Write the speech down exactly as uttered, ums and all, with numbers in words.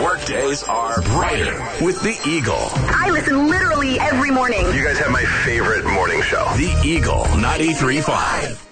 Workdays are brighter with the Eagle. I listen literally every morning. You guys have my favorite morning show. The Eagle ninety-three point five.